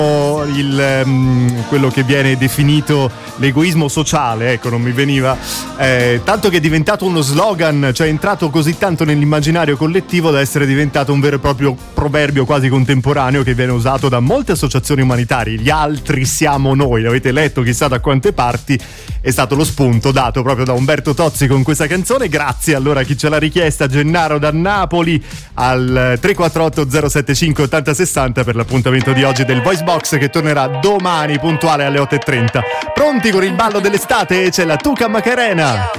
quello che viene definito l'egoismo sociale, ecco, non mi veniva, tanto che è diventato uno slogan, cioè è entrato così tanto nell'immaginario collettivo da essere diventato un vero e proprio proverbio quasi contemporaneo che viene usato da molte associazioni umanitarie. Gli altri siamo noi, l'avete letto chissà da quante parti, è stato lo spunto dato proprio da Umberto Tozzi con questa canzone. Grazie allora a chi ce l'ha richiesta, Gennaro da Napoli, al 348 075 8060 per l'appuntamento di oggi del Voice Box, che tornerà domani puntuale alle 8:30. Pronti con il ballo dell'estate? C'è la Tuca Macarena.